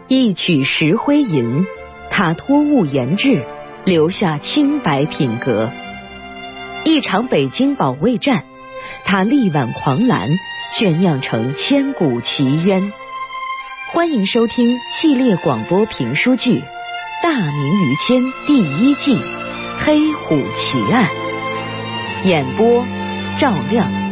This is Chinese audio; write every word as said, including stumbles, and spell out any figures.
一曲石灰吟，他脱物言志，留下清白品格；一场北京保卫战，他力挽狂澜，却酿成千古奇冤。欢迎收听系列广播评书剧《大明于谦》第一季《黑虎奇案》，演播赵亮。